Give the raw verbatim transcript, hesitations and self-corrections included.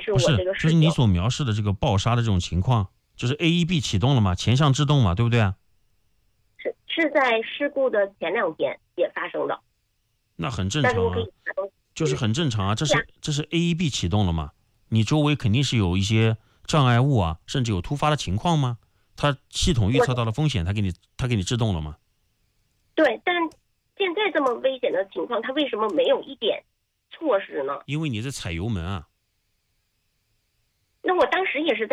是我这个不是，就是你所描述的这个爆杀的这种情况，就是 A E B 启动了嘛，前向制动嘛，对不对啊？ 是是在事故的前两天也发生的。 那很正常啊， 但是我可以就是很正常啊，这是这是 A E B 启动了嘛，你周围肯定是有一些障碍物啊，甚至有突发的情况吗？它系统预测到了风险，它给你它给你制动了吗？ 对，但现在这么危险的情况，它为什么没有一点措施呢？ 因为你在踩油门啊。 那我当时也是在